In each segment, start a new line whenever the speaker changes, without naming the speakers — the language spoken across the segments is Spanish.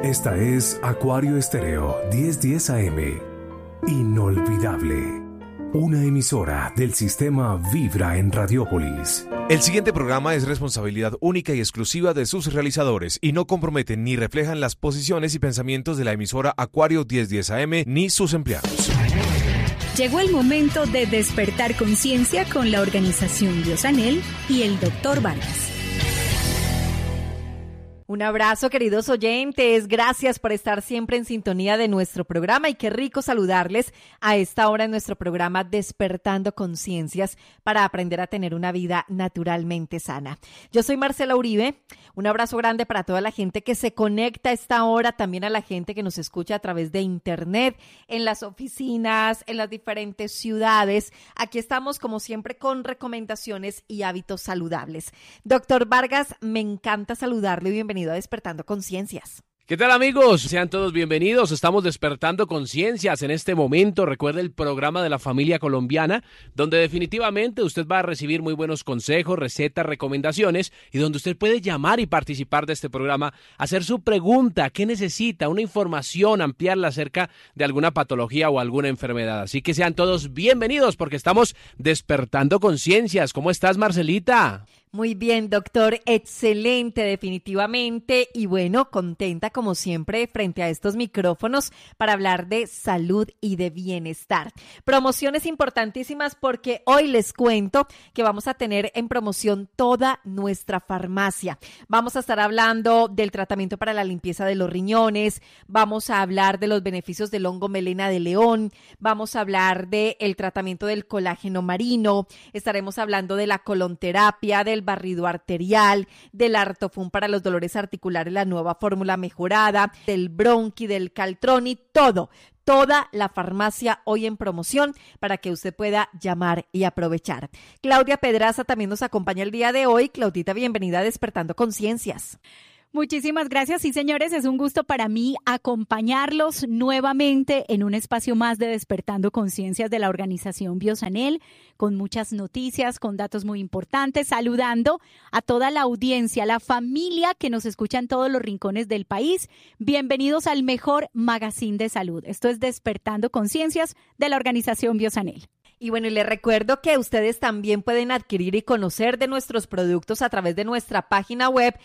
Esta es Acuario Estéreo 1010 AM. Inolvidable. Una emisora del sistema Vibra en Radiópolis.
El siguiente programa es responsabilidad única y exclusiva de sus realizadores y no comprometen ni reflejan las posiciones y pensamientos de la emisora Acuario 1010 AM ni sus empleados.
Llegó el momento de despertar conciencia con la organización Biosanel y el Dr. Vargas.
Un abrazo, queridos oyentes. Gracias por estar siempre en sintonía de nuestro programa y qué rico saludarles a esta hora en nuestro programa Despertando Conciencias para aprender a tener una vida naturalmente sana. Yo soy Marcela Uribe. Un abrazo grande para toda la gente que se conecta a esta hora, también a la gente que nos escucha a través de internet, en las oficinas, en las diferentes ciudades. Aquí estamos como siempre con recomendaciones y hábitos saludables. Doctor Vargas, me encanta saludarle y bienvenido a Despertando Conciencias.
¿Qué tal, amigos? Sean todos bienvenidos. Estamos despertando conciencias en este momento. Recuerde el programa de la familia colombiana, donde definitivamente usted va a recibir muy buenos consejos, recetas, recomendaciones y donde usted puede llamar y participar de este programa, hacer su pregunta, qué necesita, una información, ampliarla acerca de alguna patología o alguna enfermedad. Así que sean todos bienvenidos porque estamos despertando conciencias. ¿Cómo estás, Marcelita?
Muy bien, doctor, excelente, definitivamente, y bueno, contenta como siempre frente a estos micrófonos para hablar de salud y de bienestar. Promociones importantísimas porque hoy les cuento que vamos a tener en promoción toda nuestra farmacia. Vamos a estar hablando del tratamiento para la limpieza de los riñones, vamos a hablar de los beneficios del hongo melena de león, vamos a hablar del tratamiento del colágeno marino, estaremos hablando de la colonterapia, del barrido arterial, del Artofun para los dolores articulares, la nueva fórmula mejorada, del Bronchi, del Caltroni, toda la farmacia hoy en promoción para que usted pueda llamar y aprovechar. Claudia Pedraza también nos acompaña el día de hoy. Claudita, bienvenida a Despertando Conciencias.
Muchísimas gracias. Sí, señores, es un gusto para mí acompañarlos nuevamente en un espacio más de Despertando Conciencias de la organización Biosanel, con muchas noticias, con datos muy importantes, saludando a toda la audiencia, la familia que nos escucha en todos los rincones del país. Bienvenidos al mejor magazine de salud. Esto es Despertando Conciencias de la organización Biosanel.
Y bueno, y les recuerdo que ustedes también pueden adquirir y conocer de nuestros productos a través de nuestra página web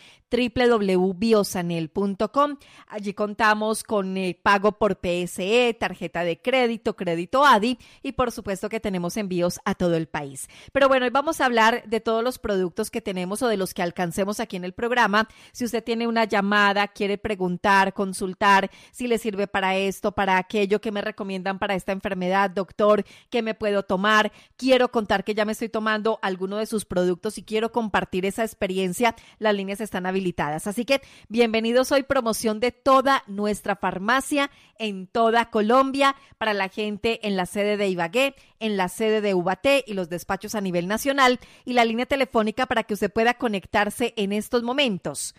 www.biosanel.com. Allí contamos con pago por PSE, tarjeta de crédito, crédito ADI y por supuesto que tenemos envíos a todo el país. Pero bueno, hoy vamos a hablar de todos los productos que tenemos o de los que alcancemos aquí en el programa. Si usted tiene una llamada, quiere preguntar, consultar si le sirve para esto, para aquello, que me recomiendan para esta enfermedad, doctor, ¿qué me puedo tomar? Quiero contar que ya me estoy tomando alguno de sus productos y quiero compartir esa experiencia. Las líneas están habilitadas. Así que bienvenidos hoy, promoción de toda nuestra farmacia en toda Colombia para la gente en la sede de Ibagué, en la sede de Ubaté y los despachos a nivel nacional y la línea telefónica para que usted pueda conectarse en estos momentos.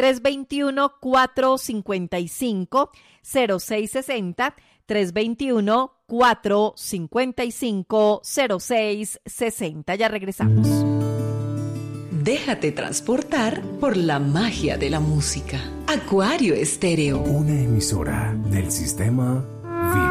321-455-0660, 321-455-0660. Ya regresamos.
Déjate transportar por la magia de la música. Acuario Estéreo.
Una emisora del sistema